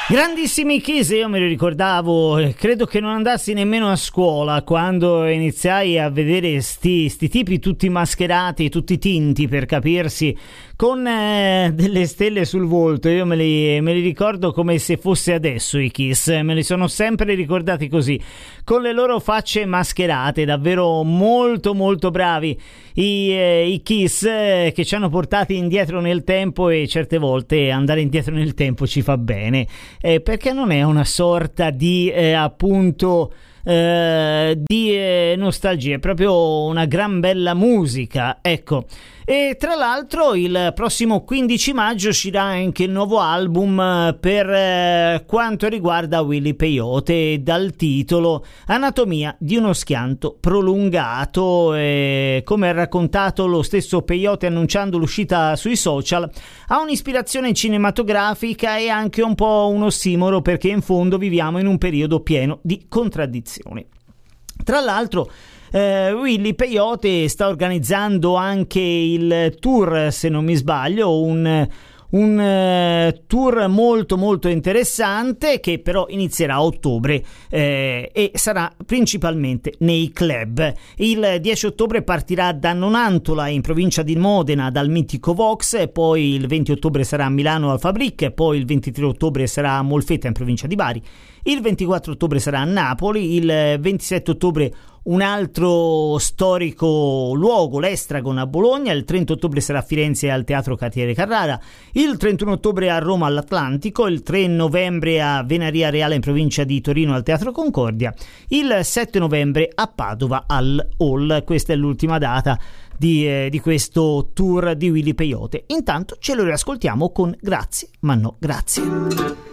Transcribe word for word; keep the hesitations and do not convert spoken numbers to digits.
Grandissimi Kiss, io me li ricordavo, credo che non andassi nemmeno a scuola quando iniziai a vedere sti, sti tipi tutti mascherati, tutti tinti per capirsi, con eh, delle stelle sul volto. Io me li, me li ricordo come se fosse adesso i Kiss, me li sono sempre ricordati così, con le loro facce mascherate, davvero molto molto bravi i, eh, i Kiss, eh, che ci hanno portati indietro nel tempo, e certe volte andare indietro nel tempo ci fa bene. Eh, perché non è una sorta di eh, appunto eh, di eh, nostalgia, è proprio una gran bella musica, ecco. E tra l'altro il prossimo quindici maggio uscirà anche il nuovo album per eh, quanto riguarda Willy Peyote, dal titolo Anatomia di uno schianto prolungato. E come ha raccontato lo stesso Peyote annunciando l'uscita sui social, ha un'ispirazione cinematografica e anche un po' un ossimoro, perché in fondo viviamo in un periodo pieno di contraddizioni. Tra l'altro Uh, Willy Peyote sta organizzando anche il tour, se non mi sbaglio, un, un uh, tour molto molto interessante, che però inizierà a ottobre eh, e sarà principalmente nei club. Il dieci ottobre partirà da Nonantola, in provincia di Modena, dal mitico Vox, poi il venti ottobre sarà a Milano al Fabric, poi il ventitré ottobre sarà a Molfetta in provincia di Bari, il ventiquattro ottobre sarà a Napoli, il ventisette ottobre un altro storico luogo, l'Estragon a Bologna, il trenta ottobre sarà a Firenze al Teatro Cartiere Carrara, il trentuno ottobre a Roma all'Atlantico, il tre novembre a Venaria Reale in provincia di Torino al Teatro Concordia, il sette novembre a Padova al Hall. Questa è l'ultima data di, eh, di questo tour di Willy Peyote. Intanto ce lo riascoltiamo con Grazie ma no grazie.